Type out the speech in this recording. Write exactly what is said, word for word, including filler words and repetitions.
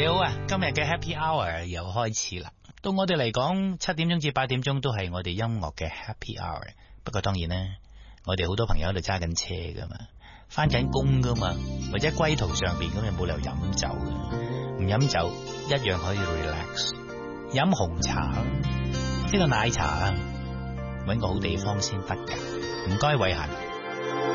你好啊，今日嘅 Happy Hour 又開始啦。到我哋嚟講，七點鐘至八點鐘都係我哋音樂嘅 Happy Hour。不過當然啦，我哋好多朋友喺度揸緊車噶嘛，翻緊工噶嘛，或者歸途上邊咁，有冇理由飲酒嘅？唔飲酒一樣可以 relax。飲紅茶，呢個奶茶啊，搵個好地方先得噶。唔該，偉恆。